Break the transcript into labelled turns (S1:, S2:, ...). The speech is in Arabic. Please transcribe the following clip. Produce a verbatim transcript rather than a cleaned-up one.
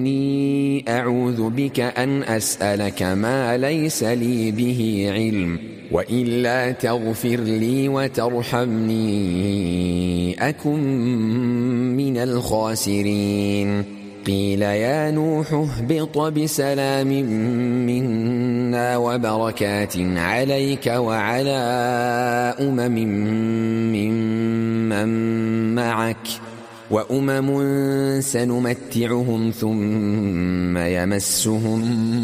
S1: إني أعوذ بك أن أسألك ما ليس لي به علم وإلا تغفر لي وترحمني أكن من الخاسرين. قيل يا نوح اهبط بسلام منا وبركات عليك وعلى أمم ممن معك وأمم سنمتعهم ثم يمسهم